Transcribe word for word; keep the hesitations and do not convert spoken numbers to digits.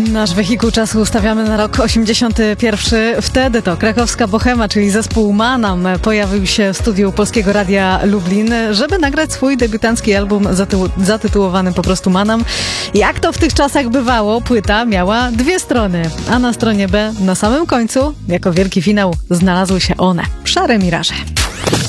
Nasz wehikuł czasu ustawiamy na rok osiemdziesiąty pierwszy. Wtedy to krakowska Bohema, czyli zespół Manam, pojawił się w studiu Polskiego Radia Lublin, żeby nagrać swój debiutancki album zaty- zatytułowany po prostu Manam. Jak to w tych czasach bywało, płyta miała dwie strony, a na stronie B, na samym końcu, jako wielki finał, znalazły się one, Szare Miraże.